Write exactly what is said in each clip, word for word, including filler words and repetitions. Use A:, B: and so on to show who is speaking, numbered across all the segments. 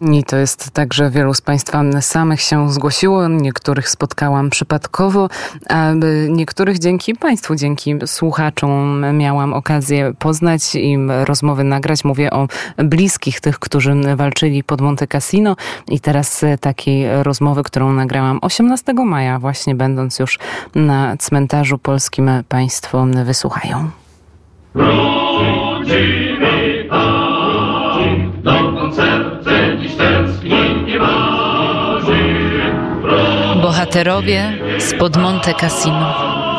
A: I to jest tak, że wielu z Państwa samych się zgłosiło, niektórych spotkałam przypadkowo, a niektórych dzięki Państwu, dzięki słuchaczom miałam okazję poznać i rozmowy nagrać. Mówię o bliskich tych, którzy walczyli pod Monte Cassino i teraz takiej rozmowy, którą nagrałam osiemnastego maja, właśnie będąc już na cmentarzu polskim, Państwo wysłuchają.
B: Wrócimy tam, dokąd serce dziś tęskni nie marzy.
C: Bohaterowie spod Monte Cassino.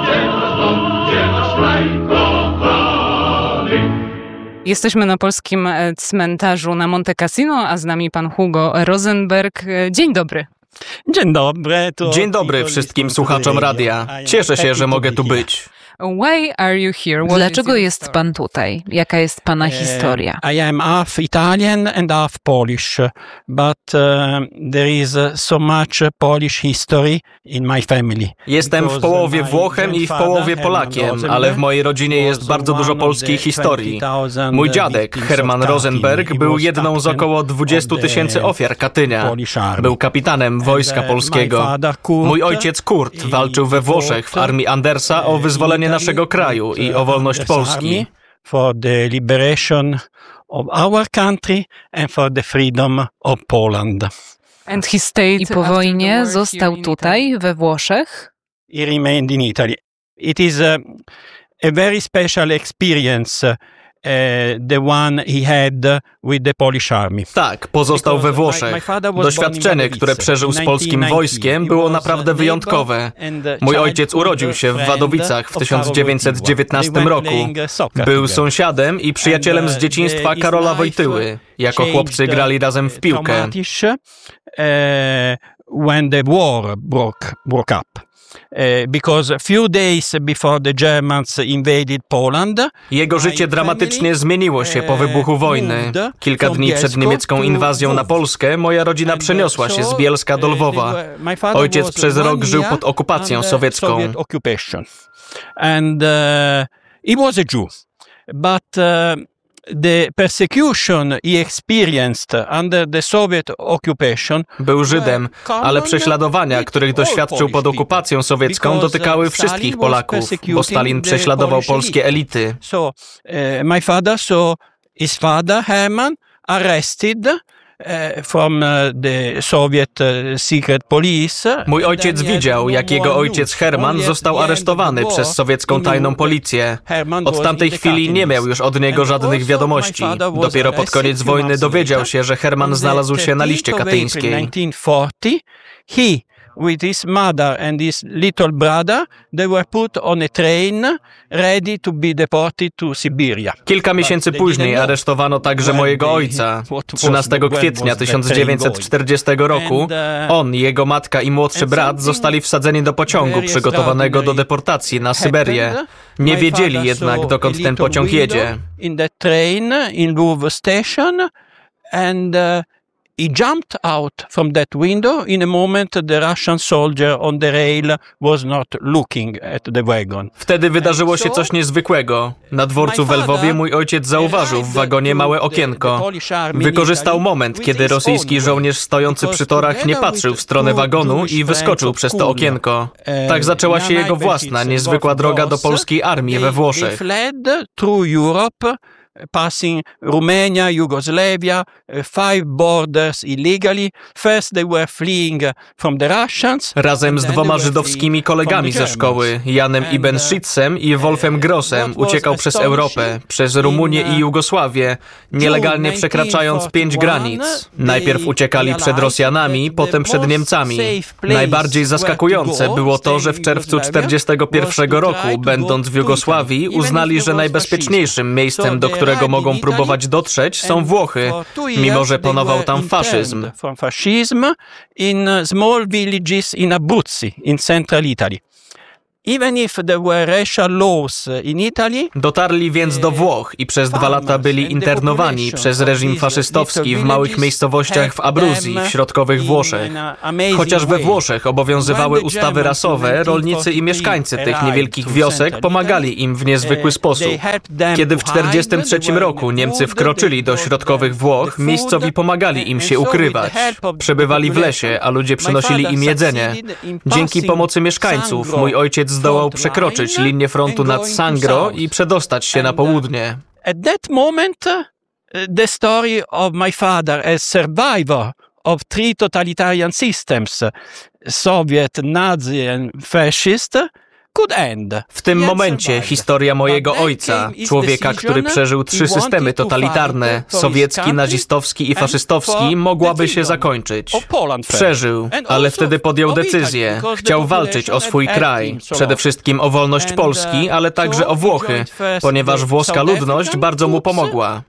A: Jesteśmy na polskim cmentarzu na Monte Cassino, a z nami pan Hugo Rosenberg. Dzień dobry.
D: Dzień dobry.
E: Dzień dobry wszystkim słuchaczom radia. Cieszę się, że mogę tu być.
A: Why are you here? What
C: Dlaczego jest pan tutaj? Jaka jest pana historia?
D: I am half Italian and half Polish, but uh, there is so much Polish history in my family.
E: Jestem w połowie Włochem i w połowie Polakiem, ale w mojej rodzinie jest bardzo dużo polskiej historii. Mój dziadek, Herman Rosenberg, był jedną z około dwudziestu tysięcy ofiar Katynia. Był kapitanem wojska polskiego. Mój ojciec Kurt walczył we Włoszech w armii Andersa o wyzwolenie naszego kraju i o wolność Polski.
D: For the liberation of our country and for the freedom of Poland.
A: And he stayed
C: I po wojnie został tutaj, we Włoszech?
D: He remained in Italy. It is a, a very special experience. Uh, the one he had with the Polish army.
E: Tak, pozostał we Włoszech. Doświadczenie, które przeżył z polskim wojskiem, było naprawdę wyjątkowe. Mój ojciec urodził się w Wadowicach w tysiąc dziewięćset dziewiętnastym roku. Był sąsiadem i przyjacielem z dzieciństwa Karola Wojtyły. Jako chłopcy grali razem w piłkę.
D: When the war broke, broke up. Because a few days before the Germans invaded Poland,
E: jego życie dramatycznie zmieniło się po wybuchu wojny. Kilka dni przed niemiecką inwazją na Polskę moja rodzina przeniosła się z Bielska do Lwowa. Ojciec przez rok żył pod okupacją sowiecką.
D: And he was a Jew, but the persecution he experienced under the Soviet occupation.
E: Był Żydem, ale prześladowania, których doświadczył pod okupacją sowiecką, dotykały wszystkich Polaków, bo Stalin prześladował polskie elity.
D: So, my father saw his father Herman arrested from the Soviet secret police.
E: Mój ojciec widział, jak jego ojciec Herman został aresztowany przez sowiecką tajną policję. Od tamtej chwili nie miał już od niego żadnych wiadomości. Dopiero pod koniec wojny dowiedział się, że Herman znalazł się na liście katyńskiej.
D: With his mother and his little brother, they were put on a train ready to be deported to Siberia.
E: Kilka miesięcy później aresztowano także mojego ojca. trzynastego kwietnia tysiąc dziewięćset czterdziestego roku on, jego matka i młodszy brat zostali wsadzeni do pociągu przygotowanego do deportacji na Syberię. Nie wiedzieli jednak, dokąd ten pociąg jedzie.
D: In the train in Lwów station and he jumped out from that window in a moment the Russian soldier on the rail was not looking at the wagon.
E: Wtedy wydarzyło się coś niezwykłego. Na dworcu w Lwowie mój ojciec zauważył w wagonie małe okienko. Wykorzystał moment, kiedy rosyjski żołnierz stojący przy torach nie patrzył w stronę wagonu i wyskoczył przez to okienko. Tak zaczęła się jego własna, niezwykła droga do polskiej armii we Włoszech.
D: Passing Romania, Yugoslavia, five borders illegally. First they were fleeing from the Russians.
E: Razem z dwoma żydowskimi kolegami ze szkoły, Janem Ibn Schitzem i Wolfem Grossem, uciekał przez Europę, przez Rumunię i Jugosławię, nielegalnie przekraczając pięć granic. Najpierw uciekali przed Rosjanami, potem przed Niemcami. Najbardziej zaskakujące było to, że w czerwcu czterdziestego pierwszego roku, będąc w Jugosławii, uznali, że najbezpieczniejszym miejscem, do którego którego mogą próbować dotrzeć, są Włochy, mimo że panował tam faszyzm.
D: In small villages in Abruzzi, in central Italy. Even if there were racial laws in Italy,
E: dotarli więc do Włoch i przez dwa lata byli internowani przez reżim faszystowski w małych miejscowościach w Abruzji, w środkowych Włoszech. Chociaż we Włoszech obowiązywały ustawy rasowe, rolnicy i mieszkańcy tych niewielkich wiosek pomagali im w niezwykły sposób. Kiedy w czterdziestym trzecim roku Niemcy wkroczyli do środkowych Włoch, miejscowi pomagali im się ukrywać. Przebywali w lesie, a ludzie przynosili im jedzenie. Dzięki pomocy mieszkańców mój ojciec zdołał przekroczyć linię frontu nad Sangro i przedostać się na południe.
D: At that moment, the story of my father as survivor of three totalitarian systems, Soviet, Nazi and fascist,
E: w tym momencie historia mojego ojca, człowieka, który przeżył trzy systemy totalitarne, sowiecki, nazistowski i faszystowski, mogłaby się zakończyć. Przeżył, ale wtedy podjął decyzję. Chciał walczyć o swój kraj, przede wszystkim o wolność Polski, ale także o Włochy, ponieważ włoska ludność bardzo mu pomogła.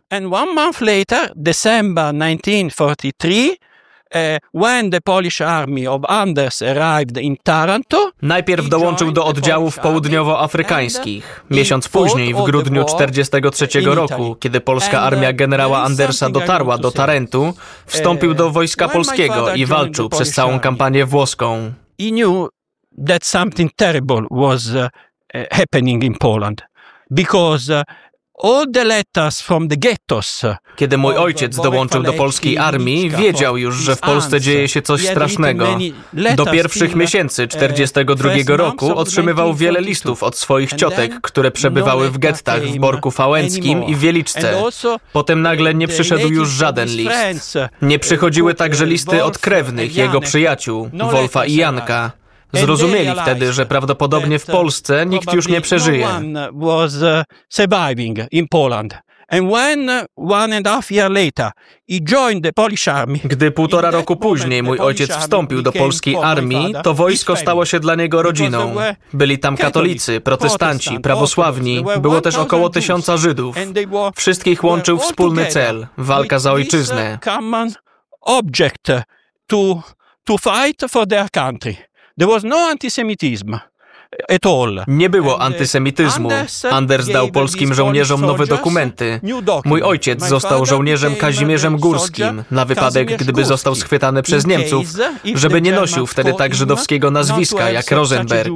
D: When the Polish army of Anders arrived in Taranto,
E: najpierw dołączył do oddziałów południowoafrykańskich. Miesiąc później, w grudniu czterdziestego trzeciego roku, kiedy polska armia generała Andersa dotarła do Tarentu, wstąpił do wojska polskiego i walczył przez całą kampanię włoską.
D: He knew that something terrible was happening in Poland, because all the letters from the ghettos.
E: Kiedy mój ojciec dołączył do polskiej armii, wiedział już, że w Polsce dzieje się coś strasznego. Do pierwszych miesięcy czterdziestego drugiego roku otrzymywał wiele listów od swoich ciotek, które przebywały w gettach w Borku Fałęckim i w Wieliczce. Potem nagle nie przyszedł już żaden list. Nie przychodziły także listy od krewnych, jego przyjaciół, Wolfa i Janka. Zrozumieli wtedy, że prawdopodobnie w Polsce nikt już nie przeżyje. Gdy półtora roku później mój ojciec wstąpił do polskiej armii, to wojsko stało się dla niego rodziną. Byli tam katolicy, protestanci, prawosławni, było też około tysiąca Żydów. Wszystkich łączył wspólny cel – walka za ojczyznę.
D: There was no antisemitism at all.
E: Nie było antysemityzmu. Anders dał polskim żołnierzom nowe dokumenty. Mój ojciec został żołnierzem Kazimierzem Górskim, na wypadek, gdyby został schwytany przez Niemców, żeby nie nosił wtedy tak żydowskiego nazwiska jak Rosenberg.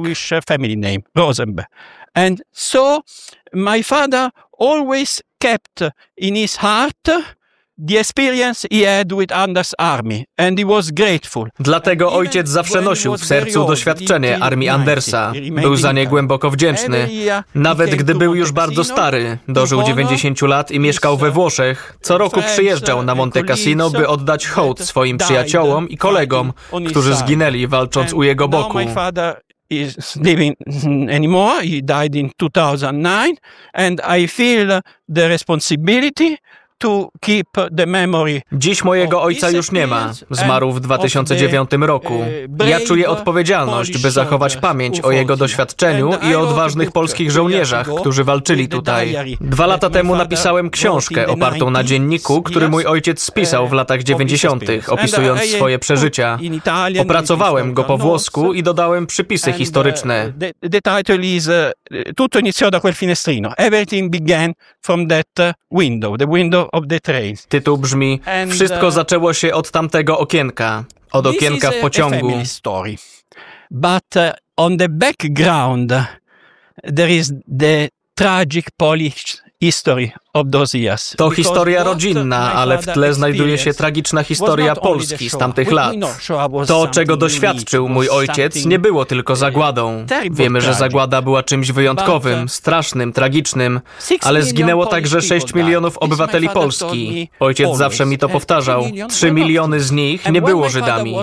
D: And so my father always kept in his heart the experience he had with Anders' army, and he was grateful.
E: Dlatego ojciec zawsze nosił w sercu doświadczenie armii Andersa. Był za nie głęboko wdzięczny. Nawet gdy był już bardzo stary, dożył dziewięćdziesięciu lat i mieszkał we Włoszech, co roku przyjeżdżał na Monte Cassino, by oddać hołd swoim przyjaciołom i kolegom, którzy zginęli walcząc u jego boku.
D: Is living anymore. He died in two thousand nine, and I feel the responsibility to keep the memory.
E: Dziś mojego ojca już nie ma. Zmarł w dwa tysiące dziewiątym roku. Ja czuję odpowiedzialność, by zachować pamięć o jego doświadczeniu i o odważnych polskich żołnierzach, którzy walczyli tutaj. Dwa lata temu napisałem książkę opartą na dzienniku, który mój ojciec spisał w latach dziewięćdziesiątych, opisując swoje przeżycia. Opracowałem go po włosku i dodałem przypisy historyczne.
D: The title is Tutto iniziò da quel finestrino. Everything began from that window, the window of the train.
E: Tytuł brzmi: Wszystko zaczęło się od tamtego okienka, od okienka w pociągu.
D: But on the background there is the tragic Polish history of those years.
E: To historia rodzinna, ale w tle znajduje się tragiczna historia Polski z tamtych lat. To, czego doświadczył mój ojciec, nie było tylko zagładą. Wiemy, że zagłada była czymś wyjątkowym, strasznym, tragicznym, ale zginęło także sześć milionów obywateli Polski. Ojciec zawsze mi to powtarzał. Trzy miliony z nich nie było Żydami.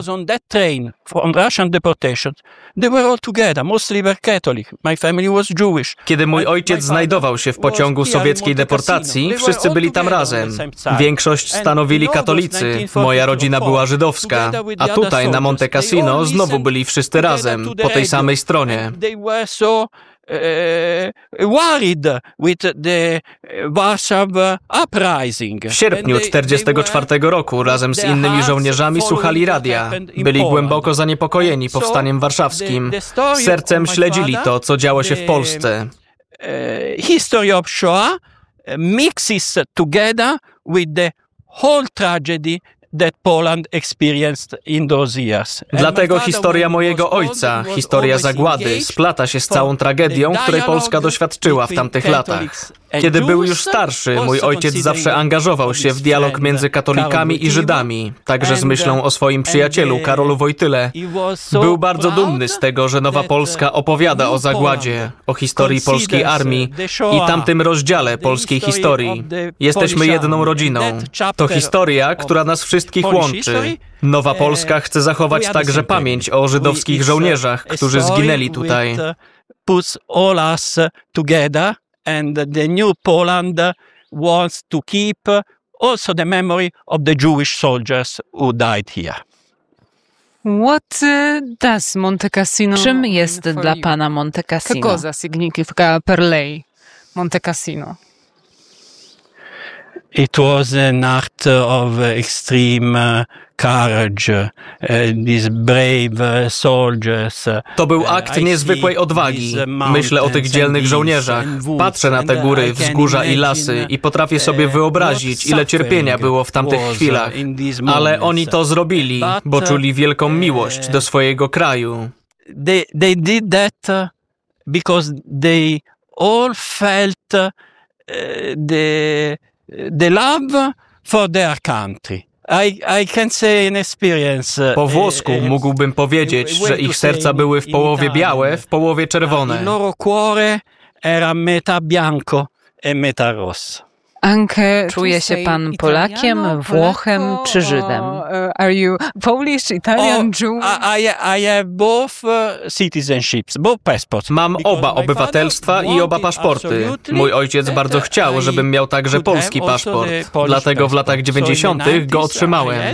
E: Kiedy mój ojciec znajdował się w pociągu sowieckiej deportacji, wszyscy byli tam razem. Większość stanowili katolicy, moja rodzina była żydowska, a tutaj na Monte Cassino znowu byli wszyscy razem, po tej samej stronie.
D: worried with the Warsaw uprising.
E: W sierpniu czterdziestego czwartego roku razem z innymi żołnierzami słuchali radia. Byli głęboko zaniepokojeni powstaniem warszawskim. Sercem śledzili to, co działo się w Polsce.
D: History of Shoah mixes together with the whole tragedy that Poland experienced in those years.
E: Dlatego historia mojego ojca, historia zagłady, splata się z całą tragedią, której Polska doświadczyła w tamtych latach. Kiedy był już starszy, mój ojciec zawsze angażował się w dialog między katolikami i Żydami, także z myślą o swoim przyjacielu Karolu Wojtyle. Był bardzo dumny z tego, że Nowa Polska opowiada o zagładzie, o historii polskiej armii i tamtym rozdziale polskiej historii. Jesteśmy jedną rodziną. To historia, która nas wszystkich łączy. Nowa Polska chce zachować także pamięć o żydowskich żołnierzach, którzy zginęli tutaj.
D: Puts all us together. And the new Poland wants to keep also the memory of the Jewish soldiers who died here.
A: What does Monte Cassino?
C: Czym jest dla pana Monte Cassino?
A: Che cosa significa per lei Monte Cassino?
D: It was an act of extreme courage. These brave soldiers.
E: To był akt niezwykłej odwagi. Myślę o tych dzielnych żołnierzach. Patrzę na te góry, wzgórza i lasy i potrafię sobie wyobrazić, ile cierpienia było w tamtych chwilach. Ale oni to zrobili, bo czuli wielką miłość do swojego kraju.
D: They, they did that because they all felt the the love for their country. I, I can say in experience.
E: Po włosku mógłbym powiedzieć, że ich serca były w połowie białe, w połowie czerwone.
D: Il loro cuore era metà bianco e metà rosso.
C: Czuje się pan Polakiem, Włochem czy Żydem?
A: Are you Polish, Italian, Jew?
D: I, I have both citizenships, both passports.
E: Mam oba obywatelstwa i oba paszporty. Mój ojciec bardzo chciał, żebym miał także polski paszport. Dlatego w latach dziewięćdziesiątych go otrzymałem.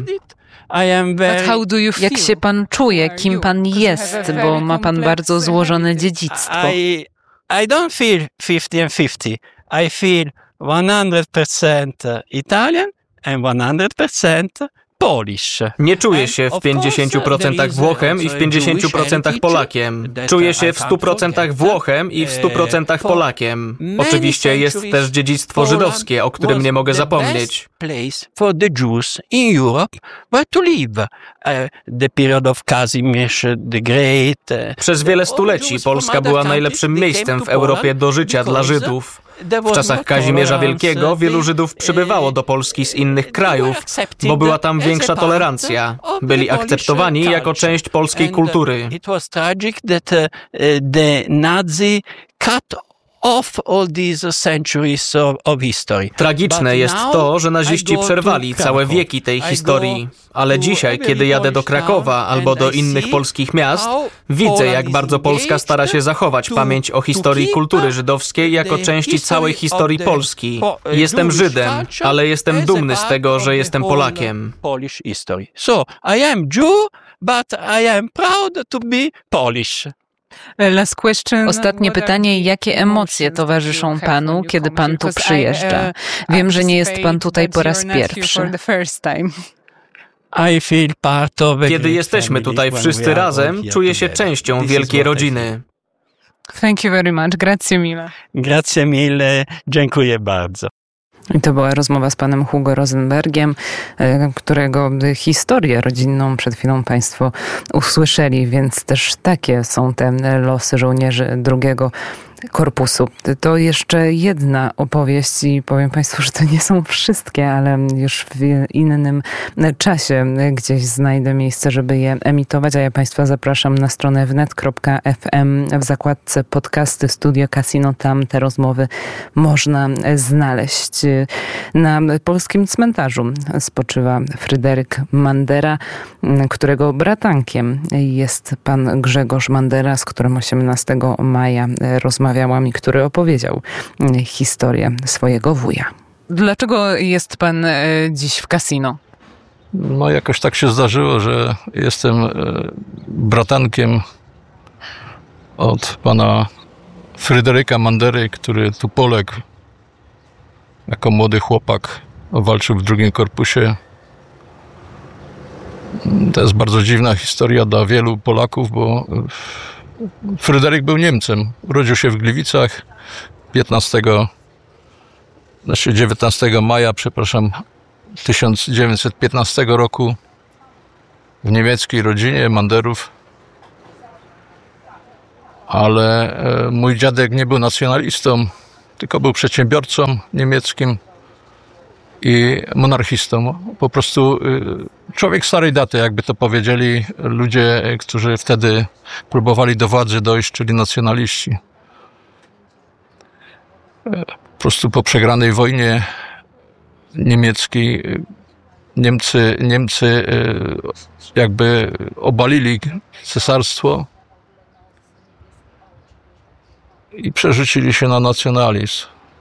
C: Jak się pan czuje, kim pan jest, bo ma pan bardzo złożone dziedzictwo?
D: I, I don't feel fifty and fifty. I feel one hundred percent Italian and one hundred percent Polish.
E: Nie czuję się w pięćdziesięciu procentach Włochem i w pięćdziesięciu procentach Polakiem. Czuję się w stu procentach Włochem i w stu procentach Polakiem. Oczywiście jest też dziedzictwo żydowskie, o którym nie mogę zapomnieć.
D: Place for the Jews in Europe where to live. The period of Kazimierz the Great.
E: Przez wiele stuleci Polska była najlepszym miejscem w Europie do życia dla Żydów. W czasach Kazimierza Wielkiego wielu Żydów przybywało do Polski z innych krajów, bo była tam większa tolerancja. Byli akceptowani jako część polskiej kultury.
D: It was tragic that the Nazi cut off all these centuries of, of history.
E: Tragiczne jest to, że naziści przerwali całe wieki tej historii. Ale dzisiaj, kiedy jadę do Krakowa albo do innych polskich miast, widzę, jak bardzo Polska stara się zachować pamięć o historii kultury żydowskiej jako części całej historii Polski. Jestem Żydem, ale jestem dumny z tego, że jestem Polakiem.
D: Polish history. So, I am Jew, but I am proud to be Polish.
C: Ostatnie pytanie, jakie emocje towarzyszą panu, kiedy pan tu przyjeżdża? Wiem, że nie jest pan tutaj po raz pierwszy.
E: Kiedy jesteśmy tutaj wszyscy razem, czuję się częścią wielkiej rodziny.
A: Thank you very much. Grazie mille.
D: Grazie mille. Dziękuję bardzo.
A: I to była rozmowa z panem Hugo Rosenbergiem, którego historię rodzinną przed chwilą państwo usłyszeli, więc też takie są te losy żołnierzy drugiego korpusu. To jeszcze jedna opowieść i powiem państwu, że to nie są wszystkie, ale już w innym czasie gdzieś znajdę miejsce, żeby je emitować, a ja państwa zapraszam na stronę wnet kropka ef em w zakładce podcasty Studio Casino. Tam te rozmowy można znaleźć. Na polskim cmentarzu spoczywa Fryderyk Mandera, którego bratankiem jest pan Grzegorz Mandera, z którym osiemnastego maja rozmawiał i który opowiedział historię swojego wuja. Dlaczego jest pan dziś w kasino?
F: No jakoś tak się zdarzyło, że jestem bratankiem od pana Fryderyka Mandery, który tu poległ jako młody chłopak, walczył w drugim korpusie. To jest bardzo dziwna historia dla wielu Polaków, bo Fryderyk był Niemcem. Urodził się w Gliwicach piętnastego, znaczy dziewiętnastego maja, przepraszam, tysiąc dziewięćset piętnastego roku w niemieckiej rodzinie Manderów. Ale mój dziadek nie był nacjonalistą, tylko był przedsiębiorcą niemieckim i monarchistą. Po prostu człowiek starej daty, jakby to powiedzieli ludzie, którzy wtedy próbowali do władzy dojść, czyli nacjonaliści. Po prostu po przegranej wojnie niemieckiej Niemcy, Niemcy jakby obalili cesarstwo i przerzucili się na nacjonalizm.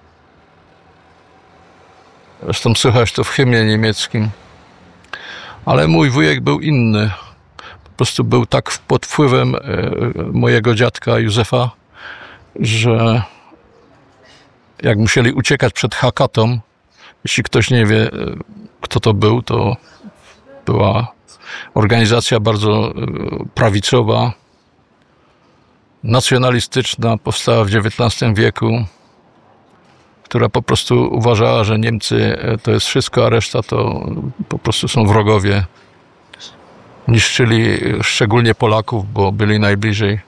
F: Zresztą słychać to w hymnie niemieckim. Ale mój wujek był inny. Po prostu był tak pod wpływem mojego dziadka Józefa, że jak musieli uciekać przed Hakatą, jeśli ktoś nie wie, kto to był, to była organizacja bardzo prawicowa, nacjonalistyczna, powstała w dziewiętnastym wieku, która po prostu uważała, że Niemcy to jest wszystko, a reszta to po prostu są wrogowie. Niszczyli szczególnie Polaków, bo byli najbliżej.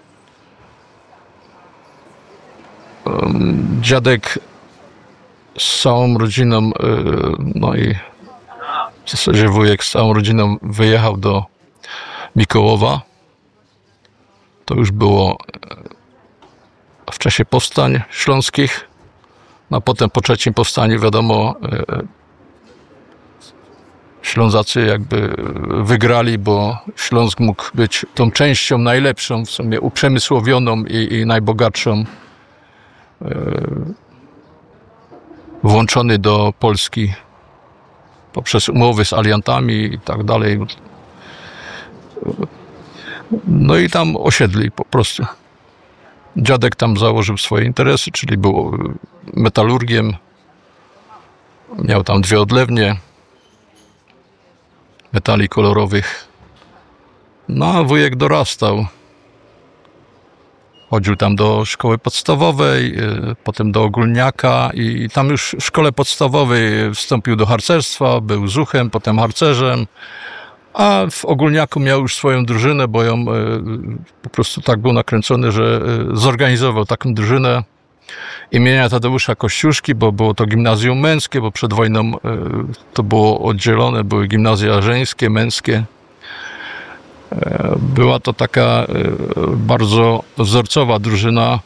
F: Dziadek z całą rodziną, no i w zasadzie wujek z całą rodziną wyjechał do Mikołowa. To już było w czasie powstań śląskich. No a potem po trzecim powstaniu, wiadomo, Ślązacy jakby wygrali, bo Śląsk mógł być tą częścią najlepszą, w sumie uprzemysłowioną i, i najbogatszą, włączony do Polski poprzez umowy z aliantami i tak dalej. No i tam osiedli po prostu. Dziadek tam założył swoje interesy, czyli był metalurgiem. Miał tam dwie odlewnie metali kolorowych. No a wujek dorastał. Chodził tam do szkoły podstawowej, potem do ogólniaka i tam już w szkole podstawowej wstąpił do harcerstwa, był zuchem, potem harcerzem, a w ogólniaku miał już swoją drużynę, bo ją po prostu tak był nakręcony, że zorganizował taką drużynę imienia Tadeusza Kościuszki, bo było to gimnazjum męskie, bo przed wojną to było oddzielone, były gimnazja żeńskie, męskie. Była to taka bardzo wzorcowa drużyna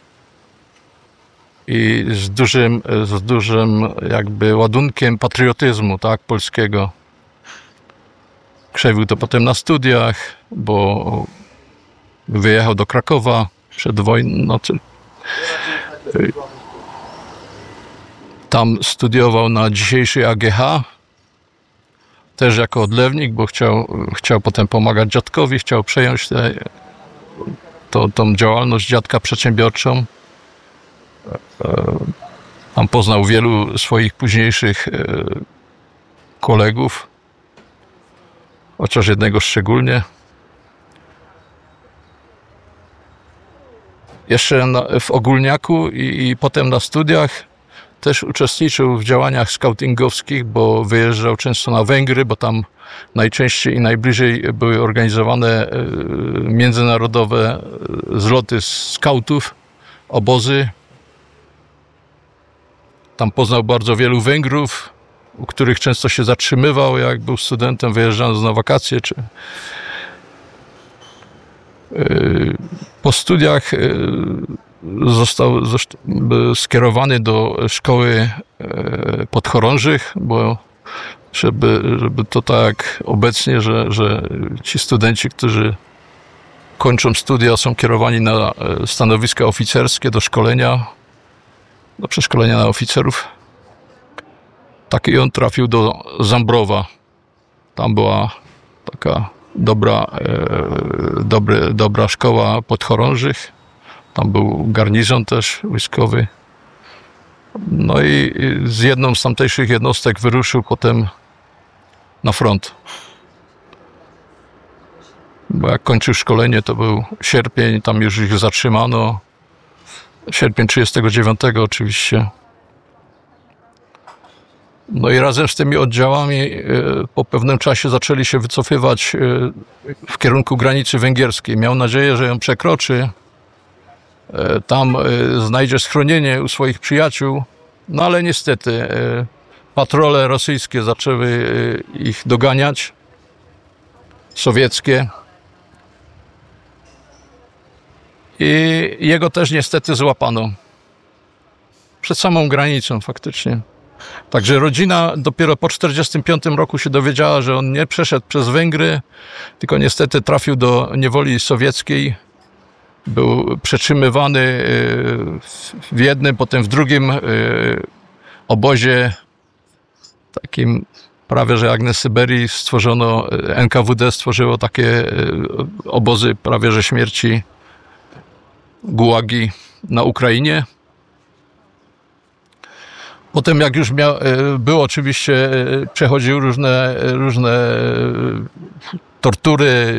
F: i z dużym, z dużym jakby ładunkiem patriotyzmu, tak, polskiego. Krzewił to potem na studiach, bo wyjechał do Krakowa przed wojną. Tam studiował na dzisiejszej A G H, też jako odlewnik, bo chciał, chciał potem pomagać dziadkowi, chciał przejąć te, to, tą działalność dziadka przedsiębiorczą. Tam poznał wielu swoich późniejszych kolegów, chociaż jednego szczególnie. Jeszcze na, w ogólniaku i, i potem na studiach też uczestniczył w działaniach skautingowskich, bo wyjeżdżał często na Węgry, bo tam najczęściej i najbliżej były organizowane międzynarodowe zloty skautów, obozy. Tam poznał bardzo wielu Węgrów, u których często się zatrzymywał, jak był studentem, wyjeżdżając na wakacje. Czy... Po studiach został skierowany do szkoły podchorążych, bo żeby, żeby to tak obecnie, że, że ci studenci, którzy kończą studia, są kierowani na stanowiska oficerskie do szkolenia, do przeszkolenia na oficerów. Tak i on trafił do Zambrowa. Tam była taka dobra, e, dobry, dobra szkoła podchorążych. Tam był garnizon też wojskowy. No i z jedną z tamtejszych jednostek wyruszył potem na front. Bo jak kończył szkolenie, to był sierpień, tam już ich zatrzymano. Sierpień trzydziestego dziewiątego oczywiście. No i razem z tymi oddziałami po pewnym czasie zaczęli się wycofywać w kierunku granicy węgierskiej. Miał nadzieję, że ją przekroczy. Tam znajdzie schronienie u swoich przyjaciół. No ale niestety patrole rosyjskie zaczęły ich doganiać. Sowieckie. I jego też niestety złapano. Przed samą granicą faktycznie. Także rodzina dopiero po czterdziestym piątym roku się dowiedziała, że on nie przeszedł przez Węgry, tylko niestety trafił do niewoli sowieckiej. Był przetrzymywany w jednym, potem w drugim obozie, takim prawie że jak na Syberii stworzono, N K W D stworzyło takie obozy prawie że śmierci, gułagi na Ukrainie. Potem jak już miał, był oczywiście, przechodził różne, różne tortury,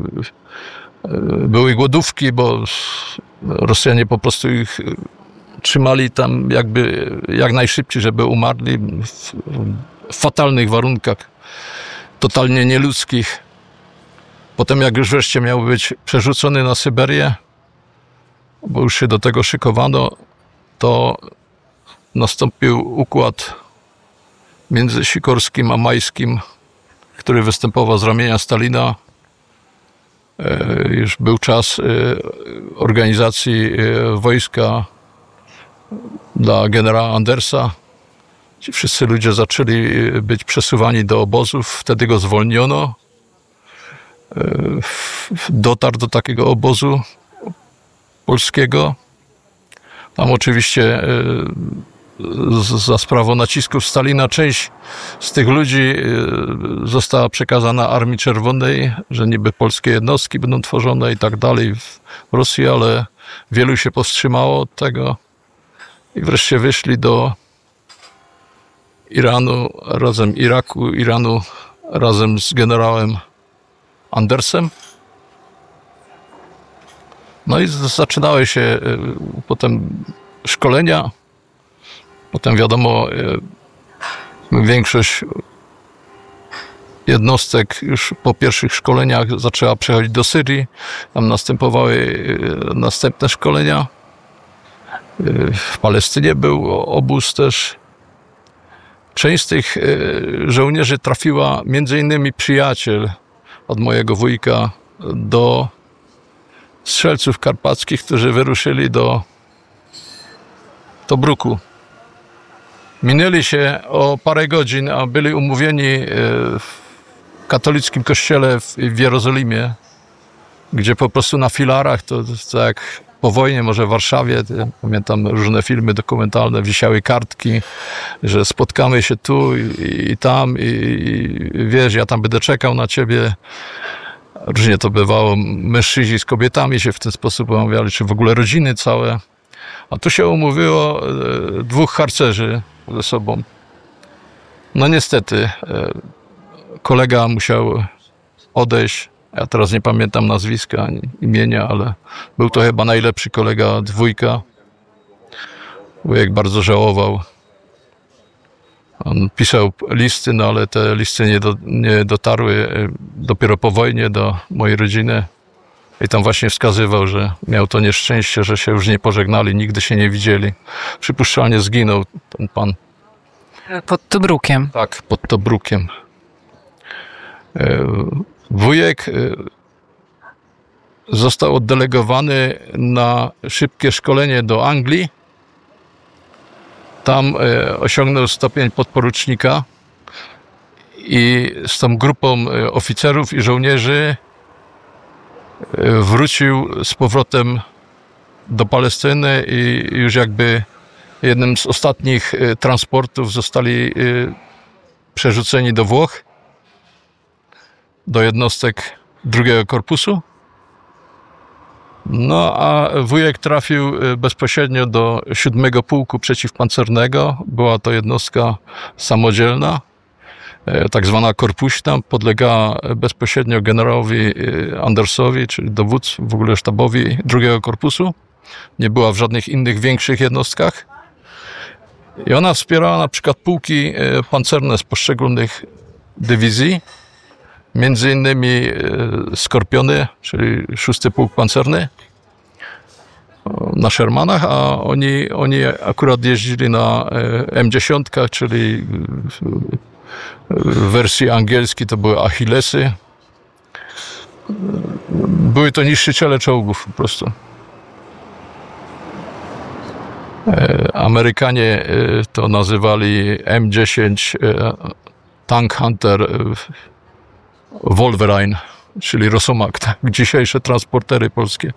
F: były głodówki, bo Rosjanie po prostu ich trzymali tam jakby jak najszybciej, żeby umarli w fatalnych warunkach, totalnie nieludzkich. Potem jak już wreszcie miał być przerzucony na Syberię, bo już się do tego szykowano, to nastąpił układ między Sikorskim a Majskim, który występował z ramienia Stalina. Już był czas organizacji wojska dla generała Andersa. Ci wszyscy ludzie zaczęli być przesuwani do obozów. Wtedy go zwolniono. Dotarł do takiego obozu polskiego. Tam oczywiście za sprawą nacisków Stalina część z tych ludzi została przekazana Armii Czerwonej, że niby polskie jednostki będą tworzone i tak dalej w Rosji, ale wielu się powstrzymało od tego i wreszcie wyszli do Iranu, razem Iraku, Iranu razem z generałem Andersem. No i zaczynały się potem szkolenia. Potem wiadomo, większość jednostek już po pierwszych szkoleniach zaczęła przechodzić do Syrii. Tam następowały następne szkolenia. W Palestynie był obóz też. Część z tych żołnierzy trafiła, między innymi przyjaciel od mojego wujka, do strzelców karpackich, którzy wyruszyli do Tobruku. Minęli się o parę godzin, a byli umówieni w katolickim kościele w Jerozolimie, gdzie po prostu na filarach, to, to jak po wojnie, może w Warszawie, pamiętam różne filmy dokumentalne, wisiały kartki, że spotkamy się tu i, i tam i, i wiesz, ja tam będę czekał na ciebie. Różnie to bywało. Mężczyźni z kobietami się w ten sposób umawiali, czy w ogóle rodziny całe. A tu się umówiło dwóch harcerzy ze sobą. No niestety, kolega musiał odejść. Ja teraz nie pamiętam nazwiska ani imienia, ale był to chyba najlepszy kolega dwójka. Wujek bardzo żałował. On pisał listy, no ale te listy nie, do, nie dotarły dopiero po wojnie do mojej rodziny. I tam właśnie wskazywał, że miał to nieszczęście, że się już nie pożegnali, nigdy się nie widzieli. Przypuszczalnie zginął ten pan.
C: Pod Tobrukiem.
F: Tak, pod Tobrukiem. Wujek został oddelegowany na szybkie szkolenie do Anglii. Tam osiągnął stopień podporucznika i z tą grupą oficerów i żołnierzy wrócił z powrotem do Palestyny i już jakby jednym z ostatnich transportów zostali przerzuceni do Włoch, do jednostek drugiego korpusu. No a wujek trafił bezpośrednio do siódmego Pułku Przeciwpancernego. Była to jednostka samodzielna, tak zwana korpuśna, podlegała bezpośrednio generałowi Andersowi, czyli dowódcy, w ogóle sztabowi drugiego korpusu. Nie była w żadnych innych większych jednostkach. I ona wspierała na przykład pułki pancerne z poszczególnych dywizji, między innymi Skorpiony, czyli szósty Pułk Pancerny na Shermanach, a oni, oni akurat jeździli na M dziesięć, czyli w wersji angielskiej to były Achillesy. Były to niszczyciele czołgów po prostu. Amerykanie to nazywali M dziesięć Tank Hunter Wolverine, czyli Rosomak, tak? Dzisiejsze transportery polskie.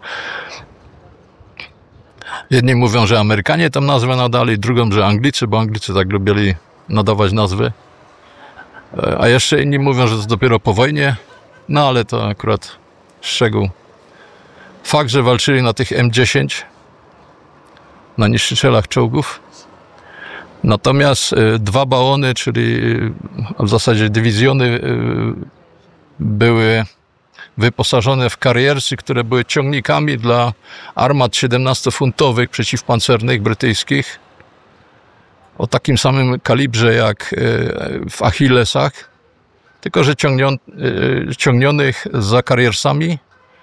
F: Jedni mówią, że Amerykanie tam nazwę nadali, drugą, że Anglicy, bo Anglicy tak lubili nadawać nazwy. A jeszcze inni mówią, że to dopiero po wojnie, no ale to akurat szczegół. Fakt, że walczyli na tych M dziesięć, na niszczycielach czołgów. Natomiast dwa bałony, czyli w zasadzie dywizjony, były wyposażone w kariersy, które były ciągnikami dla armat siedemnastofuntowych przeciwpancernych brytyjskich o takim samym kalibrze jak w Achillesach, tylko że ciągnion, ciągnionych za kariersami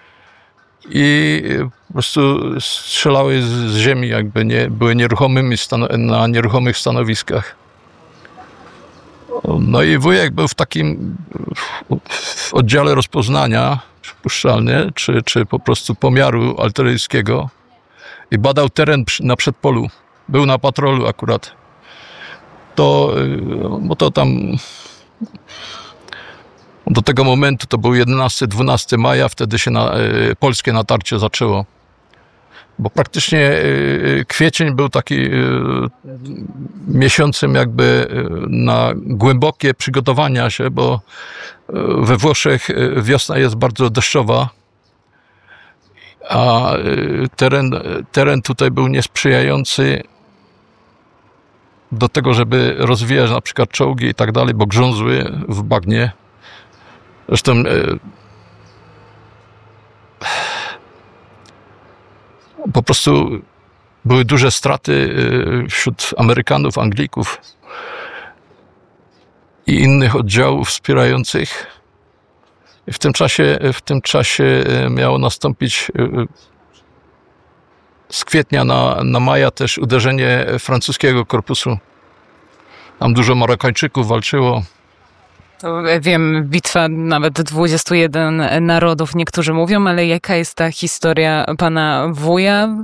F: i po prostu strzelały z ziemi, jakby nie, były nieruchomymi stan- na nieruchomych stanowiskach. No i wujek był w takim w oddziale rozpoznania przypuszczalnie, czy, czy po prostu pomiaru artyleryjskiego i badał teren na przedpolu. Był na patrolu akurat. To, bo to tam do tego momentu to był jedenastego dwunastego maja, wtedy się na, polskie natarcie zaczęło. Bo praktycznie kwiecień był taki miesiącem jakby na głębokie przygotowania się, bo we Włoszech wiosna jest bardzo deszczowa, a teren, teren tutaj był niesprzyjający do tego, żeby rozwijać na przykład czołgi i tak dalej, bo grzązły w bagnie. Zresztą po prostu były duże straty wśród Amerykanów, Anglików i innych oddziałów wspierających. I w tym czasie, w tym czasie miało nastąpić z kwietnia na, na maja też uderzenie francuskiego korpusu. Tam dużo Marokańczyków walczyło.
C: To wiem, bitwa nawet dwudziestu jeden narodów, niektórzy mówią, ale jaka jest ta historia pana wuja?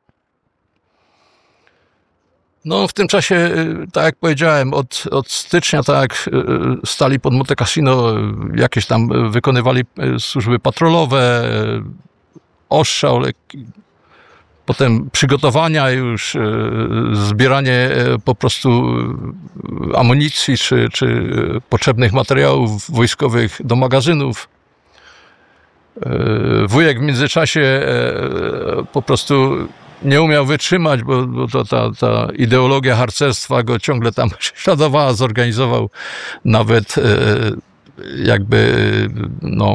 F: No w tym czasie, tak jak powiedziałem, od, od stycznia, tak jak stali pod Monte Cassino, jakieś tam wykonywali służby patrolowe, ostrzał, potem przygotowania już, zbieranie po prostu amunicji czy, czy potrzebnych materiałów wojskowych do magazynów. Wujek w międzyczasie po prostu nie umiał wytrzymać, bo, bo to ta, ta ideologia harcerstwa go ciągle tam prześladowała, zorganizował nawet jakby no,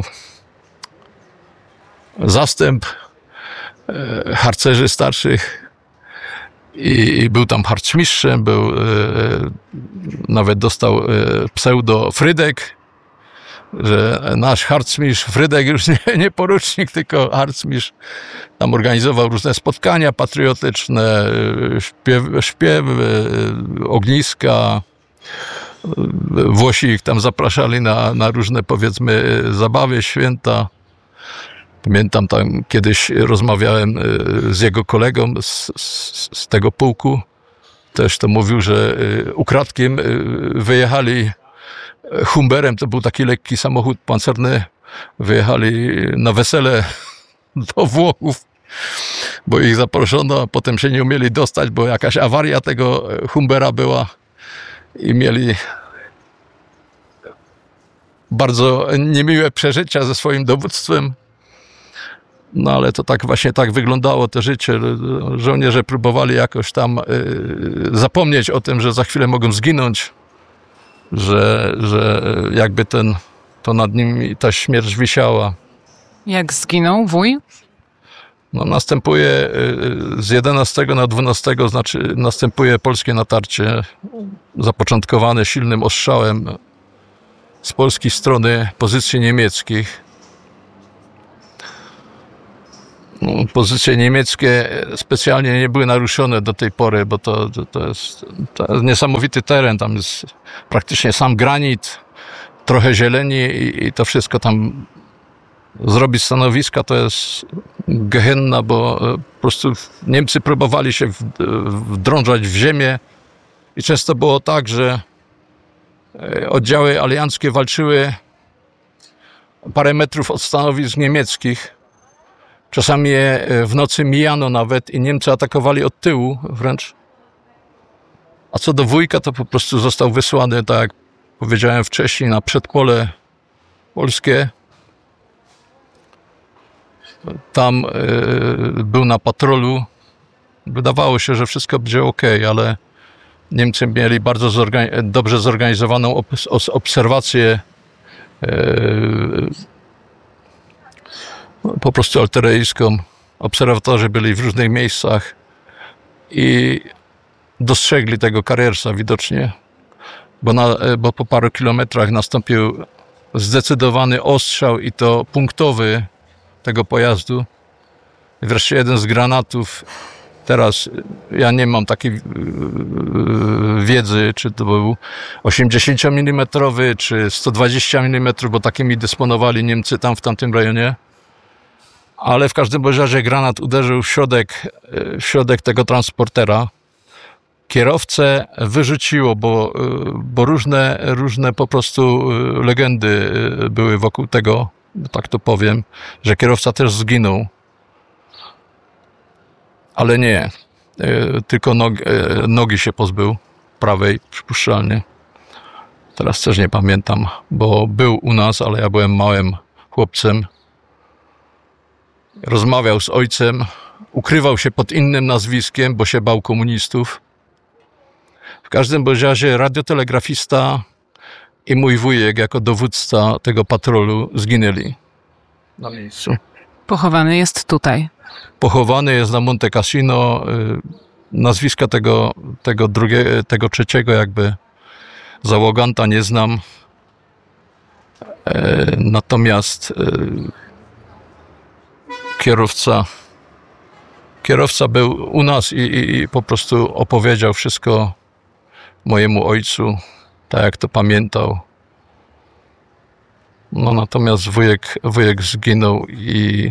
F: zastęp harcerzy starszych i, i był tam harcmistrzem, był, nawet dostał pseudo Frydek, że nasz harcmistrz Frydek już nie, nie porucznik, tylko harcmistrz. Tam organizował różne spotkania patriotyczne, śpiew, śpiewy, ogniska. Włosi ich tam zapraszali na, na różne, powiedzmy, zabawy, święta. Pamiętam, tam kiedyś rozmawiałem z jego kolegą z, z, z tego pułku. Też to mówił, że ukradkiem wyjechali Humberem, to był taki lekki samochód pancerny, wyjechali na wesele do Włochów, bo ich zaproszono, a potem się nie umieli dostać, bo jakaś awaria tego Humbera była i mieli bardzo niemiłe przeżycia ze swoim dowództwem. No ale to tak właśnie tak wyglądało to życie. Żołnierze próbowali jakoś tam y, zapomnieć o tym, że za chwilę mogą zginąć, że, że jakby ten, to nad nimi ta śmierć wisiała.
C: Jak zginął wuj?
F: No, następuje z jedenastego na dwunastego, znaczy następuje polskie natarcie, zapoczątkowane silnym ostrzałem z polskiej strony pozycji niemieckich. No, pozycje niemieckie specjalnie nie były naruszone do tej pory, bo to, to, to, jest, to jest niesamowity teren, tam jest praktycznie sam granit, trochę zieleni i, i to wszystko tam zrobić stanowiska to jest gehenna, bo po prostu Niemcy próbowali się wdrążać w ziemię i często było tak, że oddziały alianckie walczyły parę metrów od stanowisk niemieckich. Czasami je w nocy mijano nawet i Niemcy atakowali od tyłu wręcz. A co do wujka, to po prostu został wysłany, tak jak powiedziałem wcześniej, na przedpole polskie. Tam y, był na patrolu. Wydawało się, że wszystko będzie ok, ale Niemcy mieli bardzo zorgan- dobrze zorganizowaną ob- obserwację y, po prostu artyleryjską. Obserwatorzy byli w różnych miejscach i dostrzegli tego Carriersa widocznie, bo, na, bo po paru kilometrach nastąpił zdecydowany ostrzał i to punktowy tego pojazdu. I wreszcie jeden z granatów, teraz ja nie mam takiej yy, wiedzy, czy to był osiemdziesięciomilimetrowy, czy sto dwadzieścia milimetrów, bo takimi dysponowali Niemcy tam w tamtym rejonie. Ale w każdym razie granat uderzył w środek, w środek tego transportera. Kierowcę wyrzuciło, bo, bo różne, różne po prostu legendy były wokół tego, tak to powiem, że kierowca też zginął. Ale nie, tylko nogi, nogi się pozbył, prawej przypuszczalnie. Teraz też nie pamiętam, bo był u nas, ale ja byłem małym chłopcem. Rozmawiał z ojcem, ukrywał się pod innym nazwiskiem, bo się bał komunistów. W każdym razie radiotelegrafista i mój wujek jako dowódca tego patrolu zginęli na miejscu.
C: Pochowany jest tutaj.
F: Pochowany jest na Monte Cassino. Nazwiska tego, tego drugiego, tego trzeciego jakby załoganta nie znam. Natomiast kierowca kierowca był u nas i, i, i po prostu opowiedział wszystko mojemu ojcu, tak jak to pamiętał. No natomiast wujek, wujek zginął i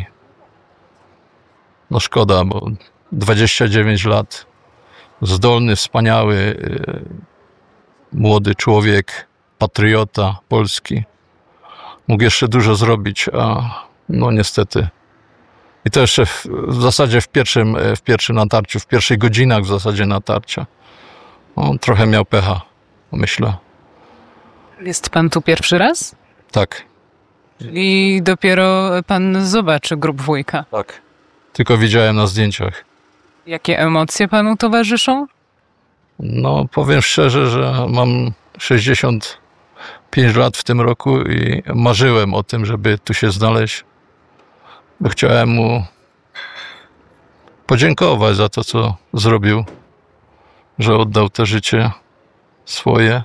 F: no szkoda, bo dwadzieścia dziewięć lat, zdolny, wspaniały, młody człowiek, patriota polski. Mógł jeszcze dużo zrobić, a no niestety. I to jeszcze w, w zasadzie w pierwszym, w pierwszym natarciu, w pierwszych godzinach w zasadzie natarcia. On trochę miał pecha, myślę.
C: Jest pan tu pierwszy raz?
F: Tak.
C: I dopiero pan zobaczy grób wujka?
F: Tak. Tylko widziałem na zdjęciach.
C: Jakie emocje panu towarzyszą?
F: No, powiem szczerze, że mam sześćdziesiąt pięć lat w tym roku i marzyłem o tym, żeby tu się znaleźć. Bo chciałem mu podziękować za to, co zrobił, że oddał to życie swoje.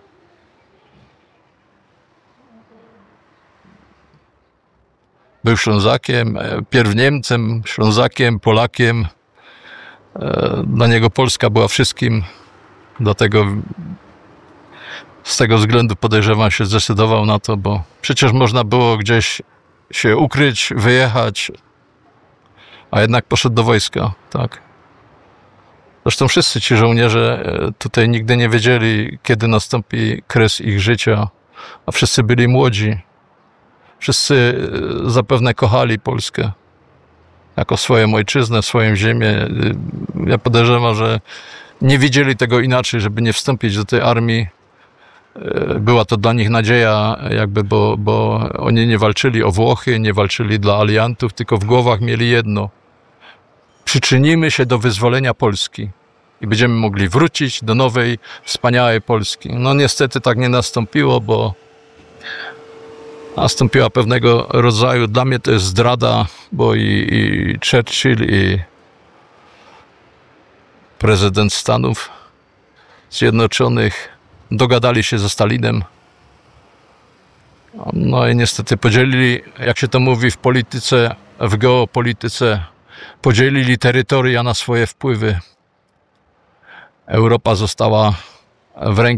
F: Był Ślązakiem, pierw Niemcem, Ślązakiem, Polakiem. Dla niego Polska była wszystkim. Dlatego z tego względu podejrzewam się zdecydował na to, bo przecież można było gdzieś się ukryć, wyjechać, a jednak poszedł do wojska, tak. Zresztą wszyscy ci żołnierze tutaj nigdy nie wiedzieli, kiedy nastąpi kres ich życia, a wszyscy byli młodzi. Wszyscy zapewne kochali Polskę jako swoją ojczyznę, swoją ziemię. Ja podejrzewam, że nie widzieli tego inaczej, żeby nie wstąpić do tej armii, była to dla nich nadzieja, jakby, bo, bo oni nie walczyli o Włochy, nie walczyli dla aliantów, tylko w głowach mieli jedno. Przyczynimy się do wyzwolenia Polski i będziemy mogli wrócić do nowej, wspaniałej Polski. No niestety tak nie nastąpiło, bo nastąpiła pewnego rodzaju, dla mnie to jest zdrada, bo i, i Churchill, i prezydent Stanów Zjednoczonych dogadali się ze Stalinem. No i niestety podzielili, jak się to mówi w polityce, w geopolityce, podzielili terytoria na swoje wpływy. Europa została w rękach